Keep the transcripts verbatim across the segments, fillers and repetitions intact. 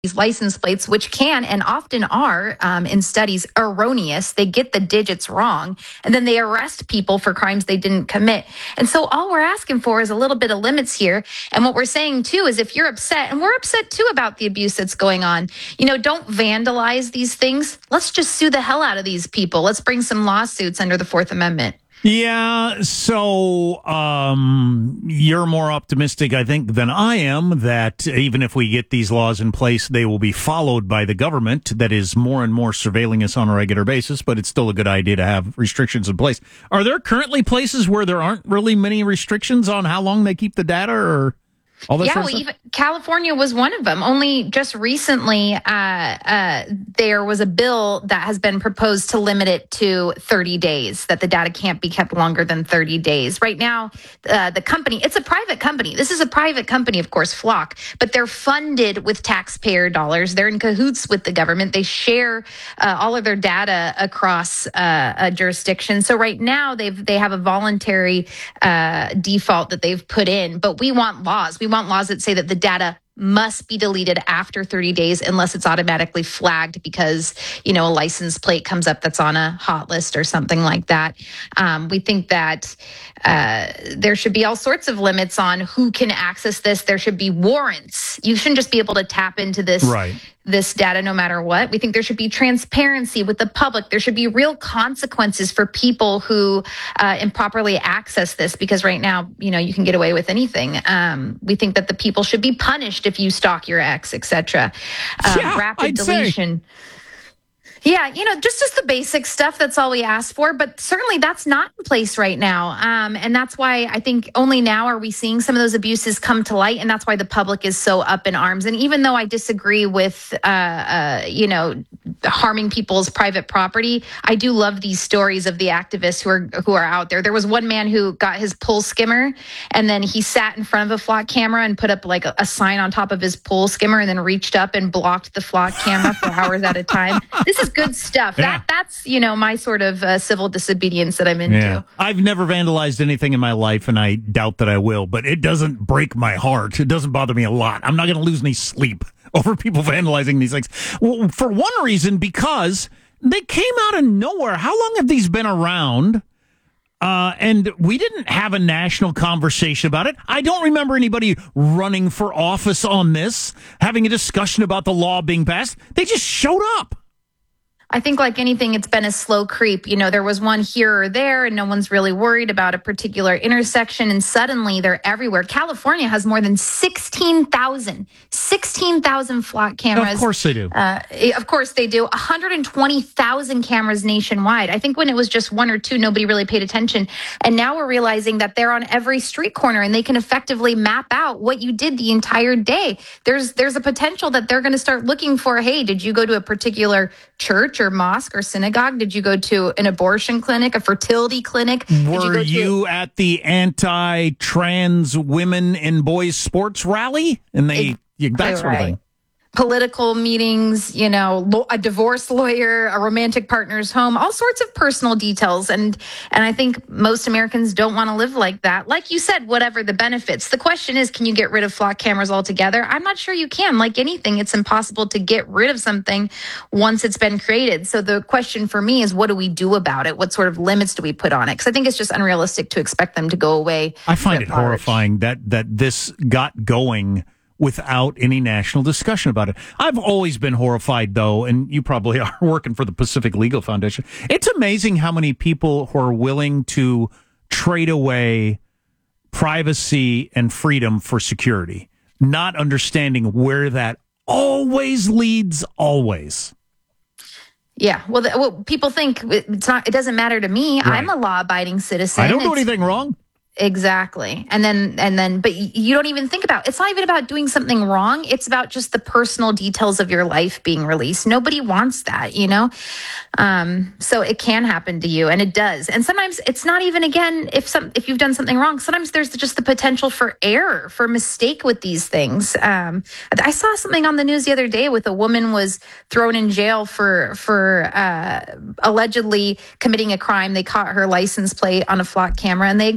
these license plates, which can and often are um, in studies erroneous. They get the digits wrong, and then they arrest people for crimes they didn't commit. And so all we're asking for is a little bit of limits here. And what we're saying too is, if you're upset, and we're upset too about the abuse that's going on, you know, don't vandalize these things. Let's just sue the hell out of these people. Let's bring some lawsuits under the Fourth Amendment. Yeah, so um, you're more optimistic, I think, than I am that even if we get these laws in place, they will be followed by the government that is more and more surveilling us on a regular basis, but it's still a good idea to have restrictions in place. Are there currently places where there aren't really many restrictions on how long they keep the data or all that yeah, sort of well, stuff? even California was one of them. Only just recently, uh, uh, there was a bill that has been proposed to limit it to thirty days, that the data can't be kept longer than thirty days. Right now, uh, the company, it's a private company. This is a private company, of course, Flock, but they're funded with taxpayer dollars. They're in cahoots with the government. They share uh, all of their data across uh, a jurisdiction. So right now, they've they have a voluntary uh, default that they've put in, but we want laws. We want laws that say that the data must be deleted after thirty days unless it's automatically flagged because, you know, a license plate comes up that's on a hot list or something like that. Um, we think that uh, there should be all sorts of limits on who can access this. There should be warrants. You shouldn't just be able to tap into this. Right. this data no matter what. We think there should be transparency with the public. There should be real consequences for people who uh, improperly access this, because right now, you know, you can get away with anything. Um, we think that the people should be punished if you stalk your ex, et cetera. Uh, yeah, rapid I'd deletion. Say. Yeah, you know, just just the basic stuff. That's all we ask for. But certainly that's not in place right now. Um, and that's why I think only now are we seeing some of those abuses come to light. And that's why the public is so up in arms. And even though I disagree with, uh, uh, you know, harming people's private property, I do love these stories of the activists who are who are out there. There was one man who got his pool skimmer, and then he sat in front of a Flock camera and put up like a, a sign on top of his pool skimmer, and then reached up and blocked the Flock camera for hours at a time. This is good stuff. Yeah. That that's, you know, my sort of uh, civil disobedience that I'm into. Yeah. I've never vandalized anything in my life, and I doubt that I will, but it doesn't break my heart. It doesn't bother me a lot. I'm not going to lose any sleep over people vandalizing these things. Well, for one reason, because they came out of nowhere. How long have these been around? Uh, and we didn't have a national conversation about it. I don't remember anybody running for office on this, having a discussion about the law being passed. They just showed up. I think like anything, it's been a slow creep. You know, there was one here or there, and no one's really worried about a particular intersection, and suddenly they're everywhere. California has more than sixteen thousand, sixteen thousand Flock cameras. Of course they do. Uh, of course they do. one hundred twenty thousand cameras nationwide. I think when it was just one or two, nobody really paid attention. And now we're realizing that they're on every street corner, and they can effectively map out what you did the entire day. There's, there's a potential that they're going to start looking for, hey, did you go to a particular church or mosque or synagogue? Did you go to an abortion clinic, a fertility clinic? Were Did you, you at the anti-trans women and boys sports rally? And they, it, that sort of thing. Political meetings, you know, a divorce lawyer, a romantic partner's home, all sorts of personal details. And and I think most Americans don't want to live like that. Like you said, whatever the benefits. The question is, can you get rid of Flock cameras altogether? I'm not sure you can. Like anything, it's impossible to get rid of something once it's been created. So the question for me is, what do we do about it? What sort of limits do we put on it? Because I think it's just unrealistic to expect them to go away. I find it large. horrifying that that this got going without any national discussion about it. I've always been horrified, though, and you probably are working for the Pacific Legal Foundation. It's amazing how many people who are willing to trade away privacy and freedom for security, not understanding where that always leads, always. Yeah, well, the, well people think it's not. It doesn't matter to me. Right. I'm a law-abiding citizen. I don't do it's, anything wrong. Exactly. And then, and then, but you don't even think about, it's not even about doing something wrong. It's about just the personal details of your life being released. Nobody wants that, you know? Um, so it can happen to you, and it does. And sometimes it's not even, again, if some, if you've done something wrong, sometimes there's just the potential for error, for mistake with these things. Um, I saw something on the news the other day with a woman was thrown in jail for, for, uh, allegedly committing a crime. They caught her license plate on a Flock camera, and they had gotten a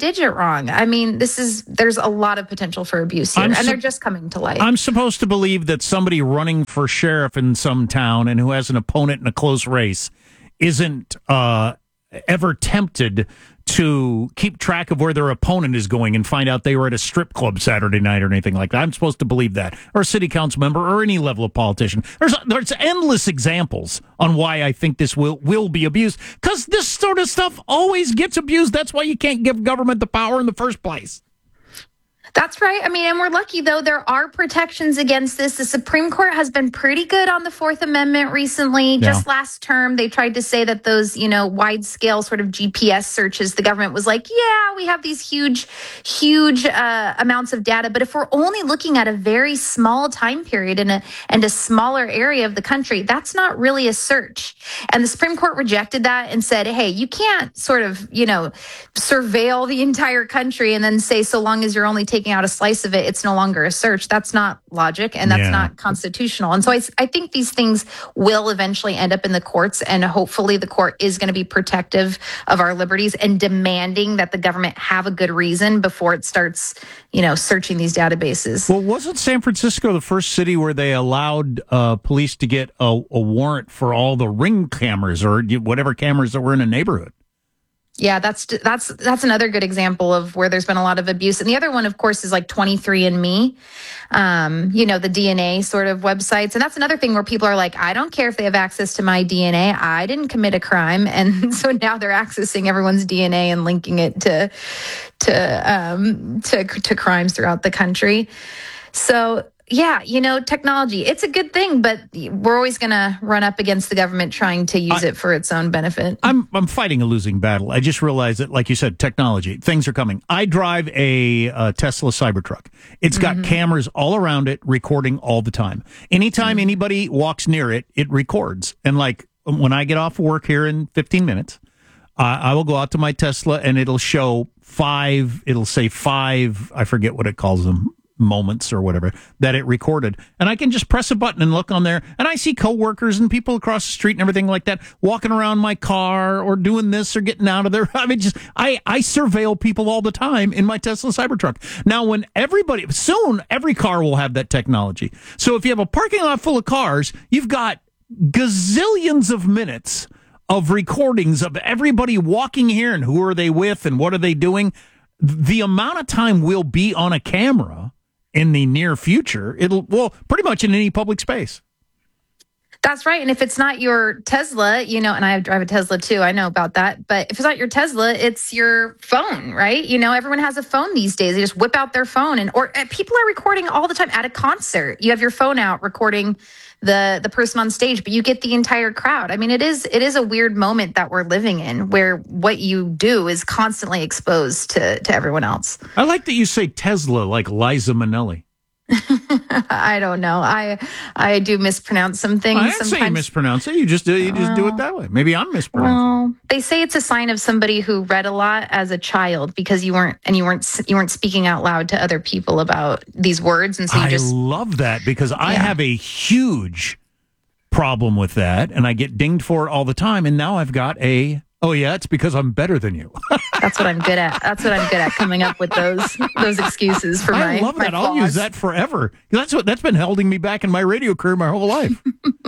digit wrong. I mean, this is there's a lot of potential for abuse here, I'm and su- they're just coming to light. I'm supposed to believe that somebody running for sheriff in some town and who has an opponent in a close race isn't uh, ever tempted to keep track of where their opponent is going and find out they were at a strip club Saturday night or anything like that. I'm supposed to believe that, or a city council member, or any level of politician. There's there's endless examples on why I think this will will be abused, because this sort of stuff always gets abused. That's why you can't give government the power in the first place. That's right. I mean, and we're lucky, though. There are protections against this. The Supreme Court has been pretty good on the Fourth Amendment recently. Yeah. Just last term, they tried to say that those, you know, wide scale sort of G P S searches, the government was like, yeah, we have these huge, huge uh, amounts of data. But if we're only looking at a very small time period in a, and a smaller area of the country, that's not really a search. And the Supreme Court rejected that and said, hey, you can't sort of, you know, surveil the entire country and then say, so long as you're only taking out a slice of it, it's no longer a search. That's not logic, and that's Yeah. not constitutional. And so I, I think these things will eventually end up in the courts, and hopefully the court is going to be protective of our liberties and demanding that the government have a good reason before it starts, you know, searching these databases. Well, wasn't San Francisco the first city where they allowed uh, police to get a, a warrant for all the Ring cameras or whatever cameras that were in a neighborhood? Yeah, that's that's that's another good example of where there's been a lot of abuse. And the other one, of course, is like twenty-three and me, um, you know, the D N A sort of websites. And that's another thing where people are like, I don't care if they have access to my D N A. I didn't commit a crime. And so now they're accessing everyone's D N A and linking it to to um, to, to crimes throughout the country. So yeah, you know, technology, it's a good thing, but we're always going to run up against the government trying to use I, it for its own benefit. I'm I'm fighting a losing battle. I just realized that, like you said, technology, things are coming. I drive a, a Tesla Cybertruck. It's got mm-hmm. cameras all around it, recording all the time. Anytime mm-hmm. anybody walks near it, it records. And like when I get off work here in fifteen minutes, uh, I will go out to my Tesla and it'll show five, it'll say five, I forget what it calls them, moments or whatever that it recorded, and I can just press a button and look on there, and I see coworkers and people across the street and everything like that walking around my car or doing this or getting out of there. I mean, just I I surveil people all the time in my Tesla Cybertruck. Now, when everybody soon every car will have that technology. So if you have a parking lot full of cars, you've got gazillions of minutes of recordings of everybody walking here and who are they with and what are they doing. The amount of time we'll be on a camera in the near future, it'll, well, pretty much in any public space. That's right. And if it's not your Tesla, you know, and I drive a Tesla too, I know about that. But if it's not your Tesla, it's your phone, right? You know, everyone has a phone these days. They just whip out their phone, and or and people are recording all the time at a concert. You have your phone out recording the the person on stage, but you get the entire crowd. I mean, it is it is a weird moment that we're living in where what you do is constantly exposed to, to everyone else. I like that you say Tesla like Liza Minnelli. I don't know. I I do mispronounce some things. I didn't sometimes. say you mispronounce it. You just do you just do it that way. Maybe I'm mispronouncing. Well, they say it's a sign of somebody who read a lot as a child because you weren't and you weren't you weren't speaking out loud to other people about these words, and so you I just. I love that because I yeah. have a huge problem with that, and I get dinged for it all the time. And now I've got a. Oh yeah, it's because I'm better than you. That's what I'm good at. That's what I'm good at, coming up with those those excuses for my. I love my that. flaws. I'll use that forever. That's what that's been holding me back in my radio career my whole life.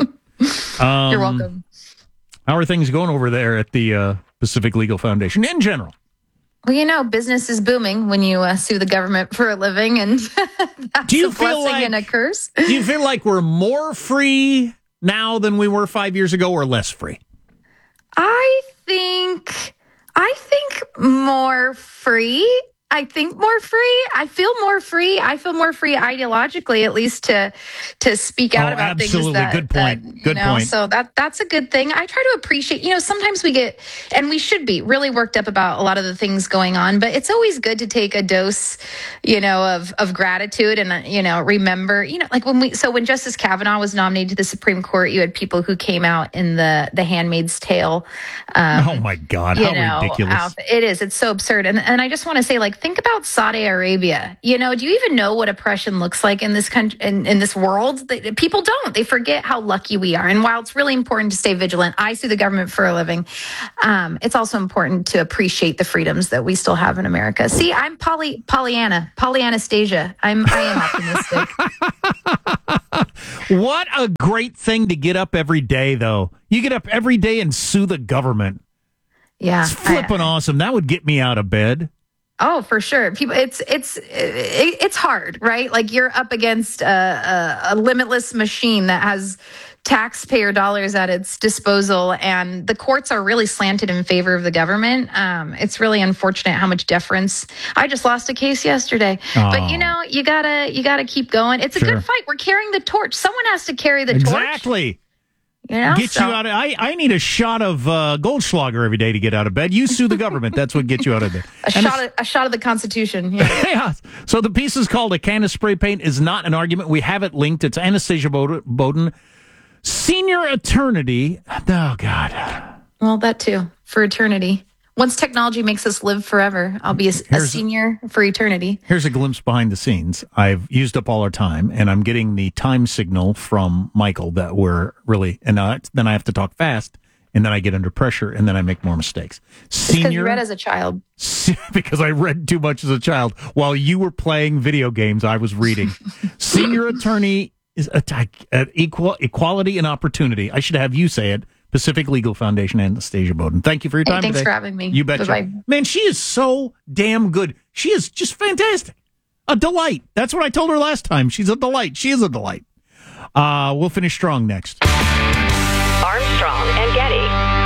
um, You're welcome. How are things going over there at the uh, Pacific Legal Foundation in general? Well, you know, business is booming when you uh, sue the government for a living, and that's do you a feel blessing like, and a curse. Do you feel like we're more free now than we were five years ago, or less free? I think, I think more free. I think more free. I feel more free. I feel more free ideologically, at least to to speak out oh, about absolutely. things that. Good point. That, good know, point. So that that's a good thing. I try to appreciate. You know, sometimes we get, and we should be really worked up about a lot of the things going on. But it's always good to take a dose, you know, of of gratitude and you know remember. You know, like when we so when Justice Kavanaugh was nominated to the Supreme Court, you had people who came out in the the Handmaid's Tale. Um, oh my God! How know, ridiculous! outfit. It is. It's so absurd. And and I just want to say, like, think about Saudi Arabia. You know, do you even know what oppression looks like in this country, in, in this world? They, people don't. They forget how lucky we are. And while it's really important to stay vigilant, I sue the government for a living. Um, it's also important to appreciate the freedoms that we still have in America. See, I'm Poly Pollyanna, Pollyannastasia. I'm I am optimistic. What a great thing to get up every day, though. You get up every day and sue the government. Yeah, it's flipping I, awesome. That would get me out of bed. Oh, for sure. People, it's it's it, it's hard, right? Like you're up against a, a, a limitless machine that has taxpayer dollars at its disposal, and the courts are really slanted in favor of the government. Um, it's really unfortunate how much deference. I just lost a case yesterday, oh. but you know, you gotta you gotta keep going. It's a sure. good fight. We're carrying the torch. Someone has to carry the exactly. torch. Exactly. You know, get so. you out of, I, I need a shot of uh, Goldschlager every day to get out of bed. You sue the government. That's what gets you out of bed. a and shot of, a shot of the Constitution. Yeah. yeah. So the piece is called A Can of Spray Paint is Not an Argument. We have it linked. It's Anastasia Bowden, Senior Eternity. Oh, God. Well, that too. For eternity. Once technology makes us live forever, I'll be a, a senior for eternity. Here's a glimpse behind the scenes. I've used up all our time, and I'm getting the time signal from Michael that we're really, and uh, then I have to talk fast, and then I get under pressure, and then I make more mistakes. Senior, because you read as a child. Because I read too much as a child. While you were playing video games, I was reading. Senior attorney is a, a, equal, equality and opportunity. I should have you say it. Pacific Legal Foundation, Anastasia Bowden. Thank you for your time hey, thanks today. for having me. You betcha. Bye-bye. Man, she is so damn good. She is just fantastic. A delight. That's what I told her last time. She's a delight. She is a delight. Uh, we'll finish strong next. Armstrong and Getty.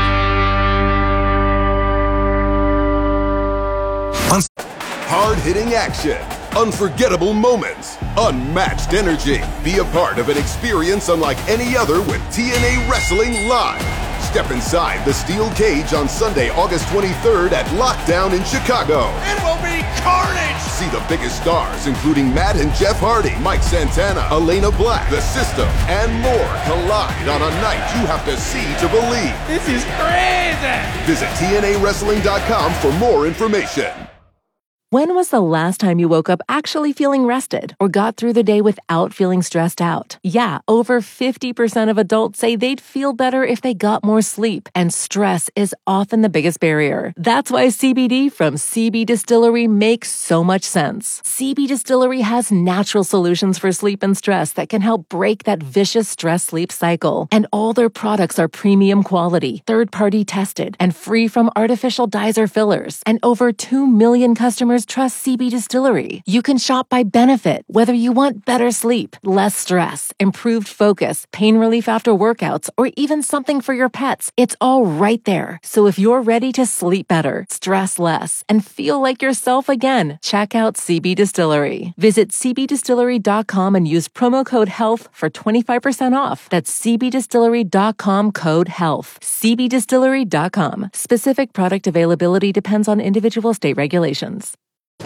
Hard-hitting action. Unforgettable moments. Unmatched energy. Be a part of an experience unlike any other with T N A Wrestling Live. Step inside the steel cage on Sunday, August twenty-third at Lockdown in Chicago. It will be carnage! See the biggest stars, including Matt and Jeff Hardy, Mike Santana, Elena Black, The System, and more collide on a night you have to see to believe. This is crazy! Visit T N A wrestling dot com for more information. When was the last time you woke up actually feeling rested or got through the day without feeling stressed out? Yeah, over fifty percent of adults say they'd feel better if they got more sleep, and stress is often the biggest barrier. That's why C B D from C B Distillery makes so much sense. C B Distillery has natural solutions for sleep and stress that can help break that vicious stress-sleep cycle. And all their products are premium quality, third-party tested, and free from artificial dyes or fillers. And over two million customers trust C B Distillery. You can shop by benefit, whether you want better sleep, less stress, improved focus, pain relief after workouts, or even something for your pets. It's all right there. So if you're ready to sleep better, stress less, and feel like yourself again, check out C B Distillery. Visit C B distillery dot com and use promo code HEALTH for twenty-five percent off. That's C B distillery dot com code HEALTH. C B distillery dot com. Specific product availability depends on individual state regulations.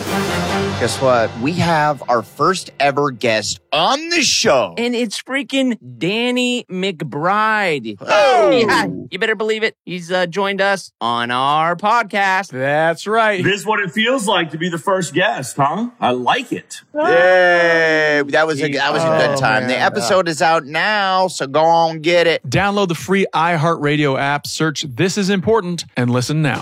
Guess what? We have our first ever guest on the show. And it's freaking Danny McBride. Oh! Yeah, you better believe it. He's uh, joined us on our podcast. That's right. This is what it feels like to be the first guest, huh? I like it. Yay! That was a, that was a good Oh, time. man. The episode is out now, so go on get it. Download the free iHeartRadio app, search This Is Important, and listen now.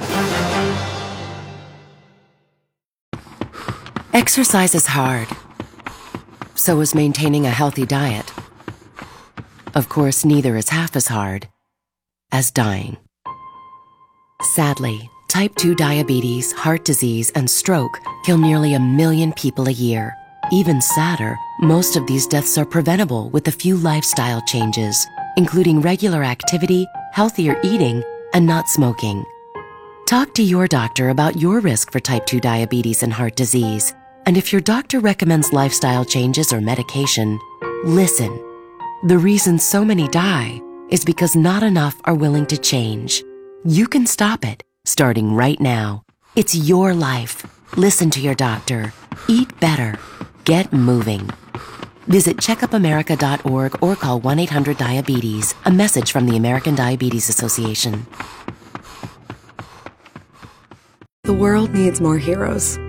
Exercise is hard. So is maintaining a healthy diet. Of course, neither is half as hard as dying. Sadly, type two diabetes, heart disease, and stroke kill nearly a million people a year. Even sadder, most of these deaths are preventable with a few lifestyle changes, including regular activity, healthier eating, and not smoking. Talk to your doctor about your risk for type two diabetes and heart disease. And if your doctor recommends lifestyle changes or medication, listen. The reason so many die is because not enough are willing to change. You can stop it, starting right now. It's your life. Listen to your doctor. Eat better. Get moving. Visit check up america dot org or call one eight hundred diabetes. A message from the American Diabetes Association. The world needs more heroes.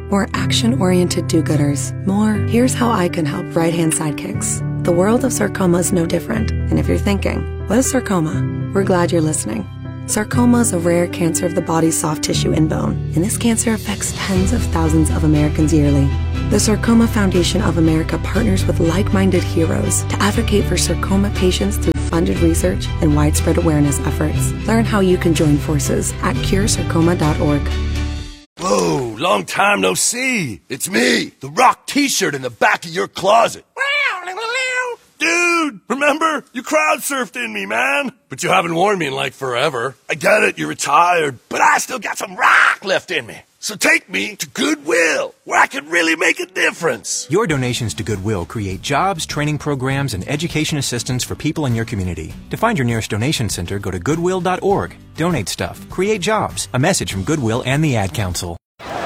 more action-oriented do-gooders, more here's how I can help right-hand sidekicks. The world of sarcoma is no different. And if you're thinking, what is sarcoma? We're glad you're listening. Sarcoma is a rare cancer of the body's soft tissue and bone, and this cancer affects tens of thousands of Americans yearly. The Sarcoma Foundation of America partners with like-minded heroes to advocate for sarcoma patients through funded research and widespread awareness efforts. Learn how you can join forces at cure sarcoma dot org. Whoa, long time no see. It's me, the Rock t-shirt in the back of your closet. Dude, remember? You crowd surfed in me, man. But you haven't worn me in like forever. I get it, you're retired, but I still got some rock left in me. So take me to Goodwill, where I can really make a difference. Your donations to Goodwill create jobs, training programs, and education assistance for people in your community. To find your nearest donation center, go to goodwill dot org. Donate stuff. Create jobs. A message from Goodwill and the Ad Council.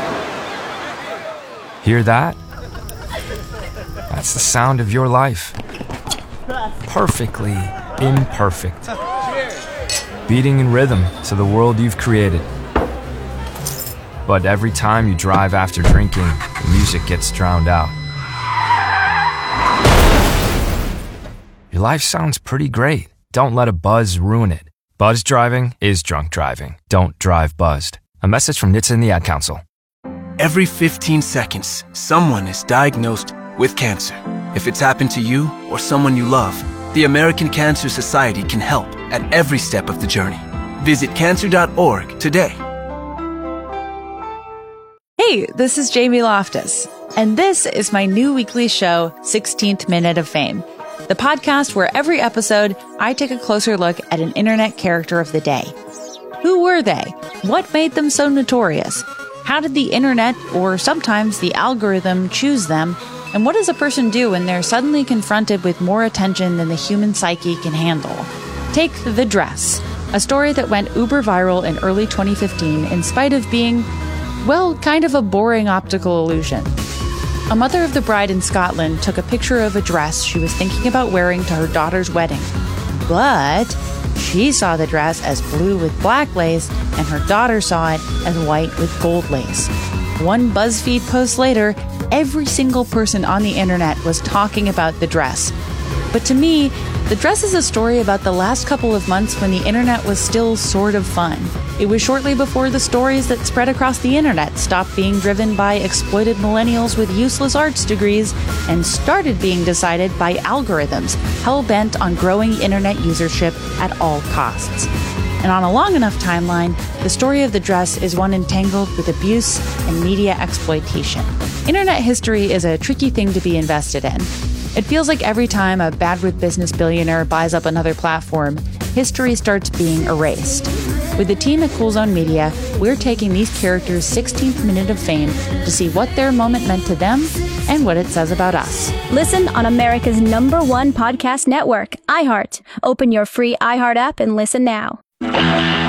Hear that? That's the sound of your life. Perfectly imperfect. Beating in rhythm to the world you've created. But every time you drive after drinking, the music gets drowned out. Your life sounds pretty great. Don't let a buzz ruin it. Buzz driving is drunk driving. Don't drive buzzed. A message from N H T S A and the Ad Council. Every fifteen seconds, someone is diagnosed with cancer. If it's happened to you or someone you love, the American Cancer Society can help at every step of the journey. Visit cancer dot org today. Hey, this is Jamie Loftus, and this is my new weekly show, sixteenth Minute of Fame, the podcast where every episode I take a closer look at an internet character of the day. Who were they? What made them so notorious? How did the internet, or sometimes the algorithm, choose them? And what does a person do when they're suddenly confronted with more attention than the human psyche can handle? Take The Dress, a story that went uber viral in early twenty fifteen in spite of being, well, kind of a boring optical illusion. A mother of the bride in Scotland took a picture of a dress she was thinking about wearing to her daughter's wedding. But she saw the dress as blue with black lace, and her daughter saw it as white with gold lace. One BuzzFeed post later, every single person on the internet was talking about the dress. But to me, the dress is a story about the last couple of months when the internet was still sort of fun. It was shortly before the stories that spread across the internet stopped being driven by exploited millennials with useless arts degrees and started being decided by algorithms hell-bent on growing internet usership at all costs. And on a long enough timeline, the story of the dress is one entangled with abuse and media exploitation. Internet history is a tricky thing to be invested in. It feels like every time a bad-with-business billionaire buys up another platform, history starts being erased. With the team at Cool Zone Media, we're taking these characters' sixteenth minute of fame to see what their moment meant to them and what it says about us. Listen on America's number one podcast network, iHeart. Open your free iHeart app and listen now.